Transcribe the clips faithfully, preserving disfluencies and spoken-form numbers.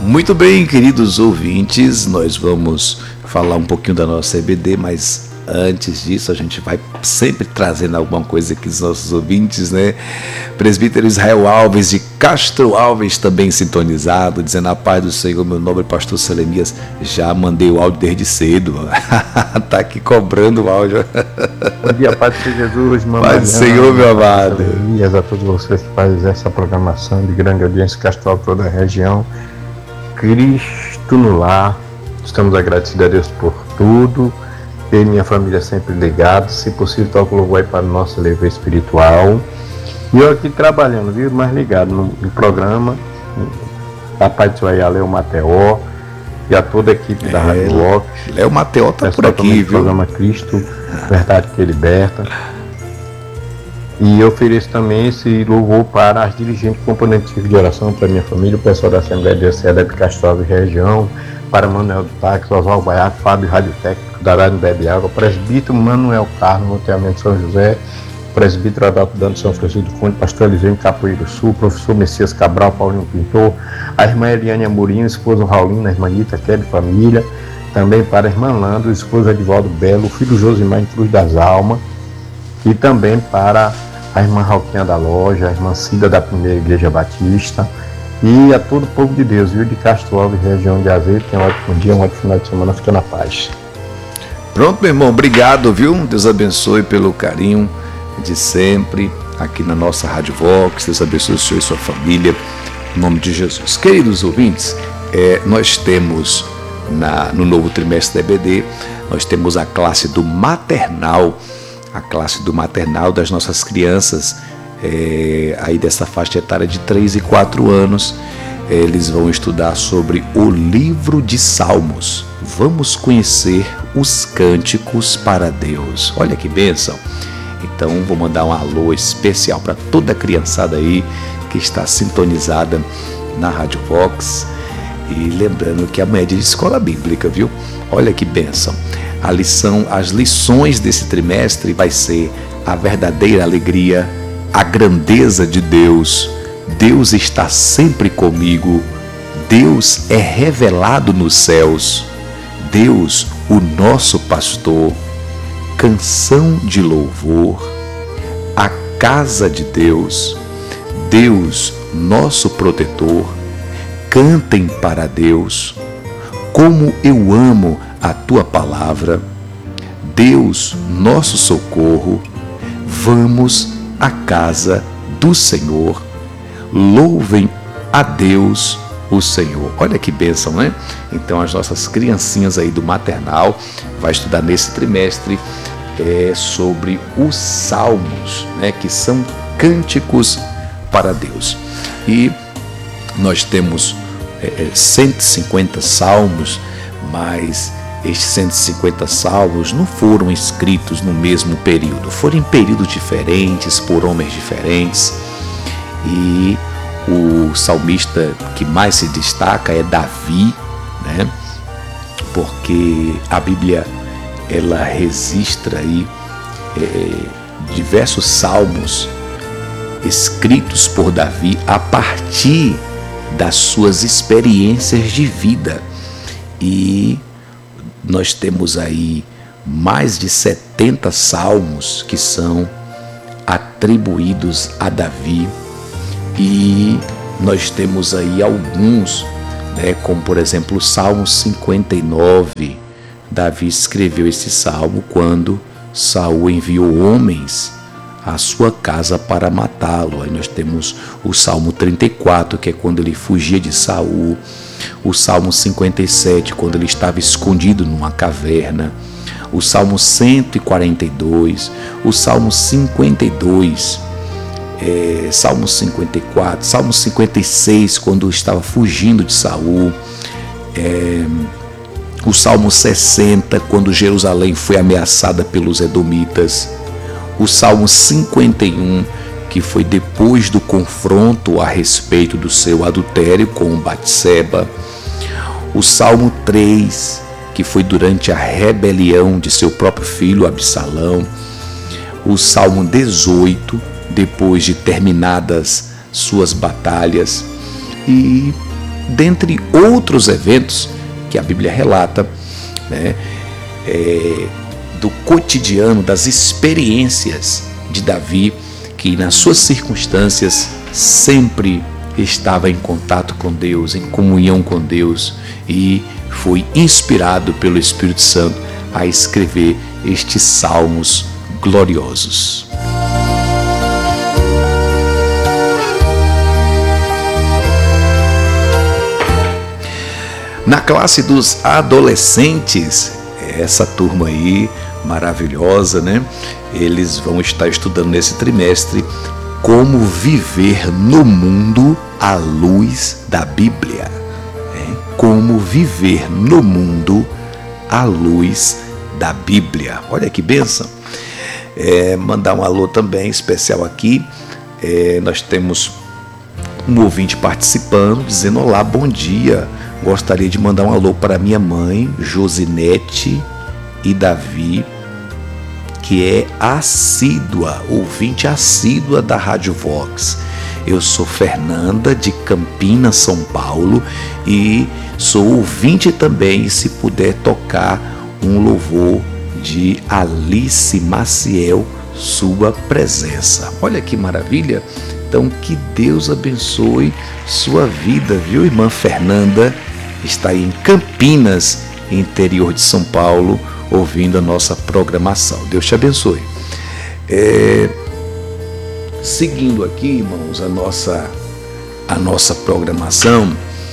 Muito bem, queridos ouvintes, nós vamos falar um pouquinho da nossa E B D, mas antes disso a gente vai sempre trazendo alguma coisa aqui dos nossos ouvintes, né? Presbítero Israel Alves de Castro Alves também sintonizado, dizendo: a paz do Senhor, meu nobre pastor Selemias. Já mandei o áudio desde cedo. Tá aqui cobrando o áudio. Bom dia, Pai de Jesus, mamãe. Paz do Senhor, meu amado. Selemias, a todos vocês que fazem essa programação de grande audiência Castro Alves, toda a região. Cristo no lar. Estamos agradecidos a Deus por tudo. Eu e minha família sempre ligados. Se possível, toca o louvor aí para o nosso levê espiritual. E eu aqui trabalhando, viu? Mais ligado no, no programa. A Pai do Senhor, a Léo Mateó e a toda a equipe é, da Rádio Vox. Léo Mateó tá por aqui, viu? O programa Cristo, Verdade que Liberta. E eu ofereço também esse louvor para as dirigentes componentes de oração, para minha família, o pessoal da Assembleia de Deus, de Castro Alves Região, para Manuel do Táxi, Oswaldo Baiaco, Fábio Rádio Técnico, da Rádio Bebe Água, presbítero Manuel Carlos, loteamento São José, presbítero Adalto Dando São Francisco do Conde, pastor Eliseu em Capoeiro Sul, professor Messias Cabral, Paulinho Pintor, a irmã Eliane Amorim, esposa Raulina, a irmã Nita, que é de família, também para a irmã Landro, esposa Edivaldo Belo, o filho Josimar em Cruz das Almas, e também para a irmã Rauquinha da Loja, a irmã Cida da Primeira Igreja Batista, e a todo o povo de Deus, viu, de Castro Alves, região de Azeite. Tenha um ótimo dia, um ótimo final de semana, fica na paz. Pronto, meu irmão, obrigado, viu? Deus abençoe pelo carinho de sempre aqui na nossa Rádio Vox. Deus abençoe o senhor e sua família, em nome de Jesus. Queridos ouvintes, é, nós temos na, no novo trimestre da E B D, nós temos a classe do maternal, a classe do maternal das nossas crianças, é, aí dessa faixa etária de três e quatro anos. Eles vão estudar sobre o livro de Salmos. Vamos conhecer os cânticos para Deus. Olha que bênção! Então vou mandar um alô especial para toda a criançada aí que está sintonizada na Rádio Vox. E lembrando que amanhã é dia de escola bíblica, viu? Olha que bênção! A lição, as lições desse trimestre vai ser a verdadeira alegria, a grandeza de Deus. Deus está sempre comigo. Deus é revelado nos céus. Deus, o nosso pastor. Canção de louvor. A casa de Deus. Deus, nosso protetor. Cantem para Deus. Como eu amo a tua palavra. Deus, nosso socorro. Vamos à casa do Senhor. Louvem a Deus, o Senhor. Olha que bênção, né? Então as nossas criancinhas aí do maternal vai estudar nesse trimestre é, sobre os salmos, né? Que são cânticos para Deus. E nós temos é, cento e cinquenta salmos, mas estes cento e cinquenta salmos não foram escritos no mesmo período, foram em períodos diferentes, por homens diferentes. E o salmista que mais se destaca é Davi, né? Porque a Bíblia ela registra aí é, diversos salmos escritos por Davi a partir das suas experiências de vida. E nós temos aí mais de setenta salmos que são atribuídos a Davi. E nós temos aí alguns, né, como por exemplo o Salmo cinquenta e nove. Davi escreveu esse salmo quando Saul enviou homens à sua casa para matá-lo. Aí nós temos o Salmo trinta e quatro, que é quando ele fugia de Saul. O Salmo cinquenta e sete, quando ele estava escondido numa caverna. O Salmo cento e quarenta e dois. O Salmo cinquenta e dois. É, Salmo cinquenta e quatro, Salmo cinquenta e seis, quando estava fugindo de Saul, é, o Salmo sessenta, quando Jerusalém foi ameaçada pelos edomitas, o Salmo cinquenta e um, que foi depois do confronto a respeito do seu adultério com Batseba, o Salmo três, que foi durante a rebelião de seu próprio filho Absalão, o Salmo dezoito, depois de terminadas suas batalhas, e dentre outros eventos que a Bíblia relata, né, é, do cotidiano, das experiências de Davi, que nas suas circunstâncias sempre estava em contato com Deus, em comunhão com Deus, e foi inspirado pelo Espírito Santo a escrever estes salmos gloriosos. Na classe dos adolescentes, essa turma aí maravilhosa, né? Eles vão estar estudando nesse trimestre como viver no mundo à luz da Bíblia. Né? Como viver no mundo à luz da Bíblia. Olha que bênção. É, mandar um alô também especial aqui. É, nós temos um ouvinte participando, dizendo: olá, bom dia. Gostaria de mandar um alô para minha mãe, Josinete e Davi, que é assídua, ouvinte assídua da Rádio Vox. Eu sou Fernanda, de Campinas, São Paulo, e sou ouvinte também. E se puder tocar um louvor de Alice Maciel, Sua Presença. Olha que maravilha! Então, que Deus abençoe sua vida, viu, irmã Fernanda? Está aí em Campinas, interior de São Paulo, ouvindo a nossa programação. Deus te abençoe. É, seguindo aqui, irmãos, a nossa, a nossa programação,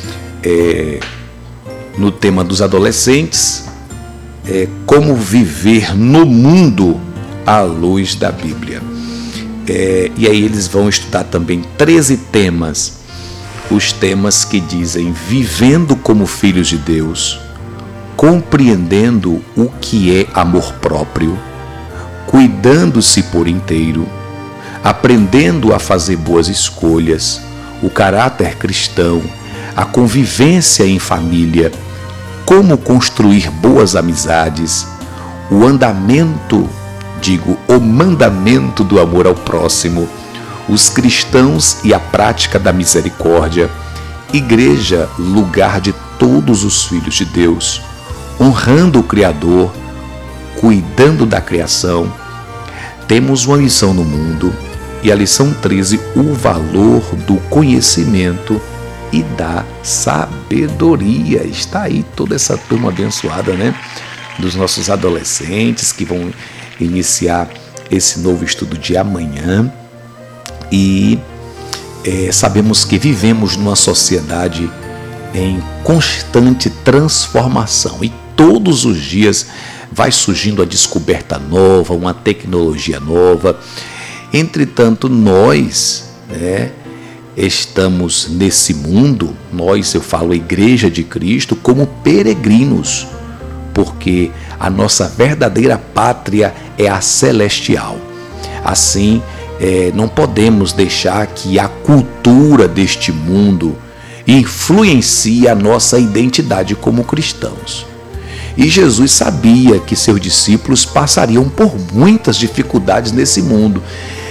é, no tema dos adolescentes, é, como viver no mundo à luz da Bíblia. É, e aí eles vão estudar também treze temas, os temas que dizem: vivendo como filhos de Deus, compreendendo o que é amor próprio, cuidando-se por inteiro, aprendendo a fazer boas escolhas, o caráter cristão, a convivência em família, como construir boas amizades, o andamento, digo, o mandamento do amor ao próximo, os cristãos e a prática da misericórdia, igreja, lugar de todos os filhos de Deus, honrando o Criador, cuidando da criação. Temos uma lição no mundo, e a lição treze, o valor do conhecimento e da sabedoria. Está aí toda essa turma abençoada, né? Dos nossos adolescentes que vão iniciar esse novo estudo de amanhã. E é, sabemos que vivemos numa sociedade em constante transformação, e todos os dias vai surgindo a descoberta nova, uma tecnologia nova. Entretanto, nós, né, estamos nesse mundo, nós, eu falo, a Igreja de Cristo, como peregrinos, porque a nossa verdadeira pátria é a celestial. Assim, é, não podemos deixar que a cultura deste mundo influencie a nossa identidade como cristãos. E Jesus sabia que seus discípulos passariam por muitas dificuldades nesse mundo.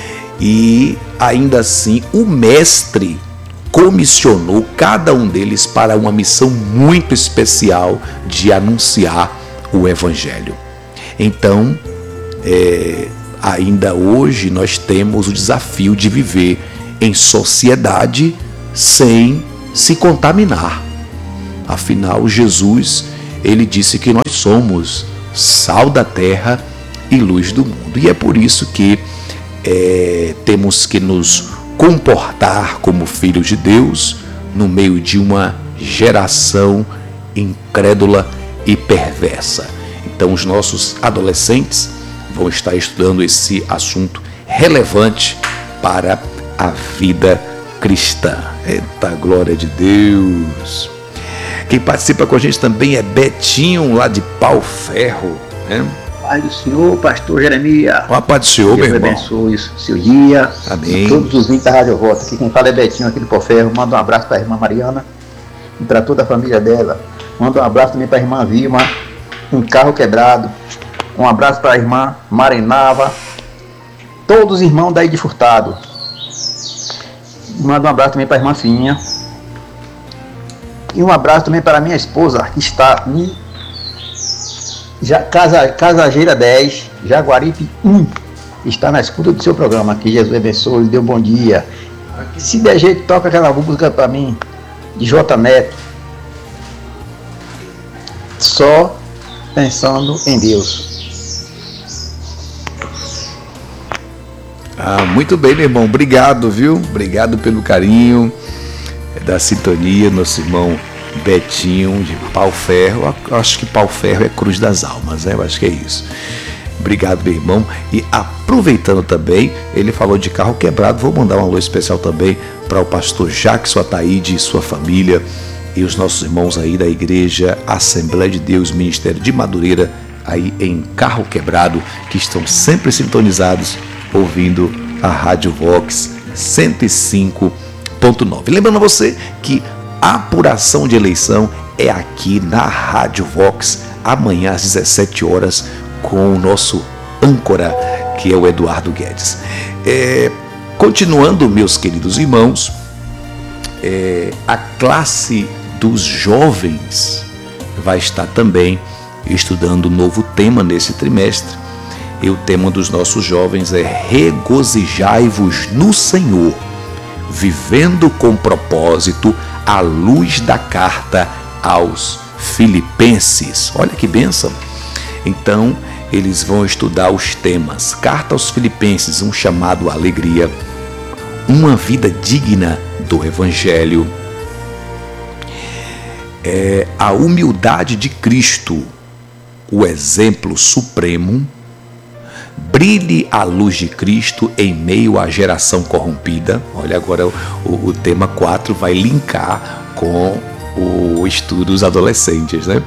E ainda assim, o Mestre comissionou cada um deles para uma missão muito especial de anunciar o Evangelho. Então, é, ainda hoje nós temos o desafio de viver em sociedade sem se contaminar. Afinal, Jesus, ele disse que nós somos sal da terra e luz do mundo. E é por isso que é, temos que nos comportar como filhos de Deus no meio de uma geração incrédula e perversa. Então, os nossos adolescentes vão estar estudando esse assunto relevante para a vida cristã. Eita, glória de Deus! Quem participa com a gente também é Betinho, lá de Pau Ferro, né? Pai do Senhor, pastor Jeremias. Ó, Pai do Senhor, meu irmão. Deus abençoe o seu dia. Amém. Todos os vintes da Rádio Volta. Aqui quem fala é Betinho, aqui do Pau Ferro. Manda um abraço para a irmã Mariana e para toda a família dela. Manda um abraço também para a irmã Vilma, um carro quebrado. Um abraço para a irmã Marinava. Todos os irmãos daí de Furtado. Manda um abraço também para a irmã Finha. E um abraço também para minha esposa, que está em Já, Casa, Casageira dez, Jaguaripe um. Está na escuta do seu programa. Que Jesus abençoe, dê um bom dia. Se der jeito, toca aquela música para mim, de J Neto. Só pensando em Deus. Ah, muito bem, meu irmão. Obrigado, viu? Obrigado pelo carinho da sintonia, nosso irmão Betinho de Pau Ferro. Eu acho que Pau Ferro é Cruz das Almas, né? Eu acho que é isso. Obrigado, meu irmão. E aproveitando também, ele falou de carro quebrado. Vou mandar um alô especial também para o pastor Jackson Ataíde e sua família e os nossos irmãos aí da Igreja Assembleia de Deus, Ministério de Madureira, aí em Carro Quebrado, que estão sempre sintonizados ouvindo a Rádio Vox cento e cinco ponto nove. Lembrando a você que a apuração de eleição é aqui na Rádio Vox, amanhã às dezessete horas, com o nosso âncora, que é o Eduardo Guedes. É, continuando, meus queridos irmãos, é, a classe dos jovens vai estar também estudando um novo tema nesse trimestre. E o tema dos nossos jovens é Regozijai-vos no Senhor, vivendo com propósito à luz da carta aos Filipenses. Olha que bênção! Então, eles vão estudar os temas: Carta aos Filipenses, um chamado à alegria, uma vida digna do Evangelho, é, a humildade de Cristo, o exemplo supremo, brilhe a luz de Cristo em meio à geração corrompida. Olha, agora o, o tema quatro vai linkar com o estudo dos adolescentes, né?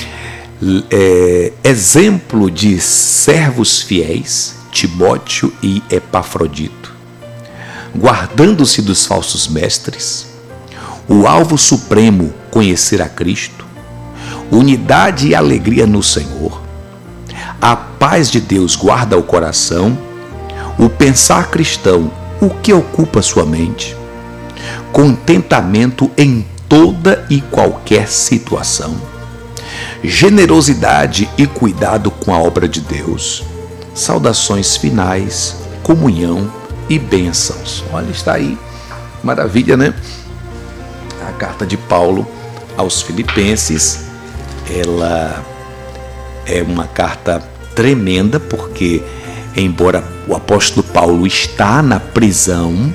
É, exemplo de servos fiéis, Timóteo e Epafrodito, guardando-se dos falsos mestres, o alvo supremo, conhecer a Cristo, unidade e alegria no Senhor, a paz de Deus guarda o coração, o pensar cristão, o que ocupa sua mente, contentamento em toda e qualquer situação, generosidade e cuidado com a obra de Deus, saudações finais, comunhão e bênçãos. Olha, está aí, maravilha, né? A carta de Paulo aos Filipenses, ela é uma carta tremenda, porque embora o apóstolo Paulo está na prisão,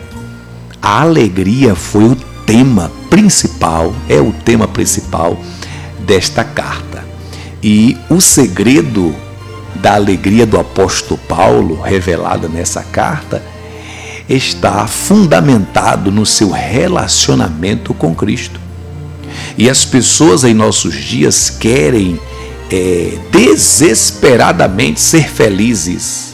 a alegria foi o tema principal, é o tema principal desta carta. E o segredo da alegria do apóstolo Paulo, revelada nessa carta, está fundamentado no seu relacionamento com Cristo. E as pessoas em nossos dias querem é, desesperadamente ser felizes,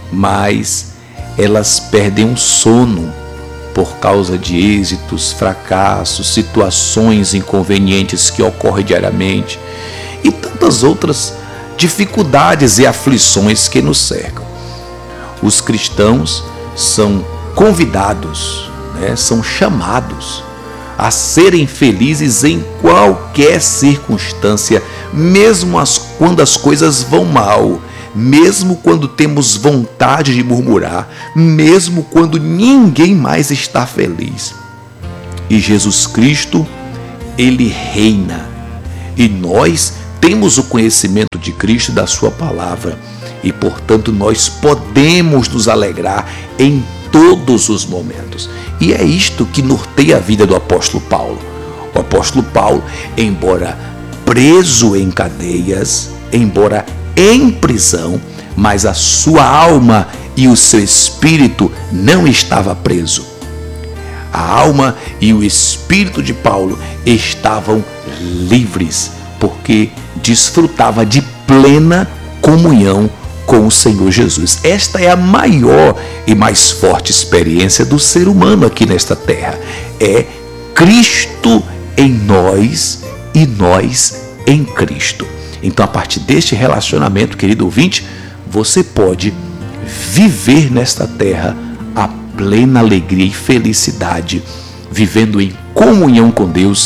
mas elas perdem o sono por causa de êxitos, fracassos, situações inconvenientes que ocorrem diariamente e tantas outras dificuldades e aflições que nos cercam. Os cristãos são convidados, né, são chamados a serem felizes em qualquer circunstância, mesmo as, quando as coisas vão mal, mesmo quando temos vontade de murmurar, mesmo quando ninguém mais está feliz. E Jesus Cristo, Ele reina, e nós temos o conhecimento de Cristo e da sua palavra, e portanto nós podemos nos alegrar em todos os momentos. E é isto que norteia a vida do apóstolo Paulo. O apóstolo Paulo, embora preso em cadeias, embora em prisão, mas a sua alma e o seu espírito não estava preso. A alma e o espírito de Paulo estavam livres, porque desfrutava de plena comunhão com o Senhor Jesus. Esta é a maior e mais forte experiência do ser humano aqui nesta terra. É Cristo em nós e nós em Cristo. Então, a partir deste relacionamento, querido ouvinte, você pode viver nesta terra a plena alegria e felicidade, vivendo em comunhão com Deus,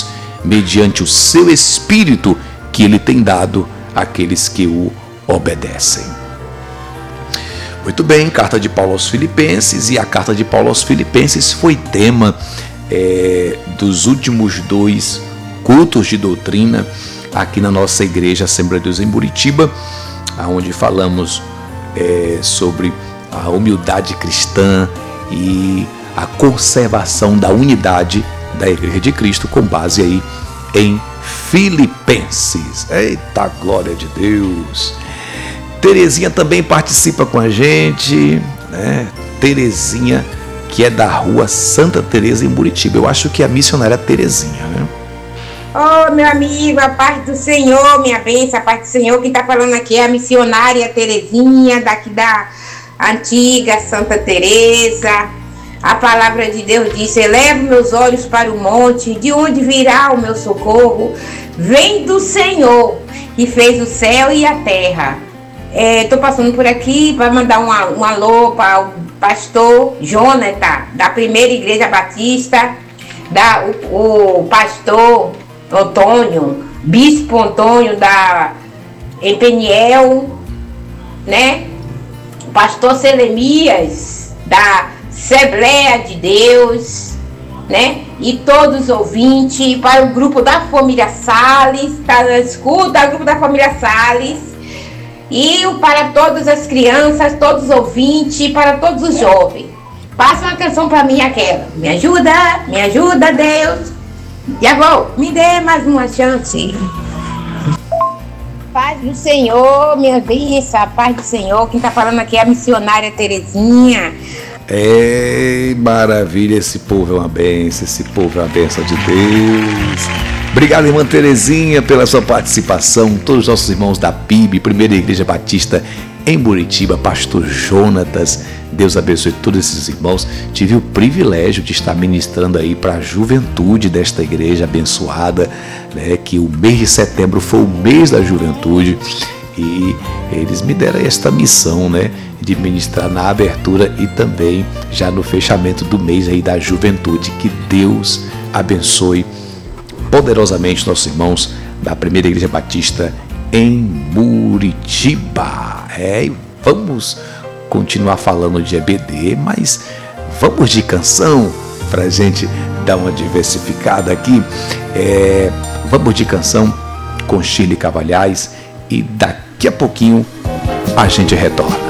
mediante o seu Espírito que Ele tem dado àqueles que o obedecem. Muito bem, carta de Paulo aos Filipenses, e a carta de Paulo aos Filipenses foi tema é, dos últimos dois cultos de doutrina aqui na nossa igreja Assembleia de Deus em Buritiba, onde falamos é, sobre a humildade cristã e a conservação da unidade da Igreja de Cristo com base aí em Filipenses. Eita, glória de Deus! Terezinha também participa com a gente, né? Terezinha, que é da rua Santa Teresa em Buritiba. Eu acho que é a missionária Terezinha, né? Oh, meu amigo, a paz do Senhor, minha bênção, a paz do Senhor. Quem está falando aqui é a missionária Terezinha, daqui da antiga Santa Teresa. A palavra de Deus diz: elevo meus olhos para o monte, de onde virá o meu socorro? Vem do Senhor, que fez o céu e a terra. Estou é, passando por aqui para mandar um, um alô para o pastor Jonathan, da Primeira Igreja Batista, da, o, o pastor Antônio, Bispo Antônio da em Peniel, né? Pastor Selemias da Assembleia de Deus, né? E todos os ouvintes, para o grupo da família Salles, tá na escuta, o grupo da família Salles, e para todas as crianças, todos os ouvintes, para todos os jovens. Passa uma canção para mim, aquela: me ajuda, me ajuda, Deus. Já vou, me dê mais uma chance. Paz do Senhor, minha bênção, a paz do Senhor. Quem está falando aqui é a missionária Terezinha. É maravilha, esse povo é uma bênção, esse povo é uma bênção de Deus. Obrigado, irmã Terezinha, pela sua participação. Todos os nossos irmãos da P I B, Primeira Igreja Batista em Buritiba, pastor Jonatas, Deus abençoe todos esses irmãos. Tive o privilégio de estar ministrando aí para a juventude desta igreja abençoada, né, que o mês de setembro foi o mês da juventude, e eles me deram esta missão, né, de ministrar na abertura e também já no fechamento do mês aí da juventude. Que Deus abençoe poderosamente nossos irmãos da Primeira Igreja Batista em Buritiba. É, e vamos continuar falando de E B D, mas vamos de canção para a gente dar uma diversificada aqui. É, vamos de canção com Shirley Cavalhais, e daqui a pouquinho a gente retorna.